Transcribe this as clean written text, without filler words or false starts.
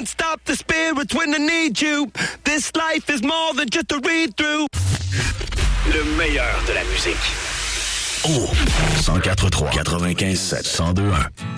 can't stop the spirit when I need you. This life is more than just a read-through. Le meilleur de la musique. Oh, 104.3, 95.7, 102.1.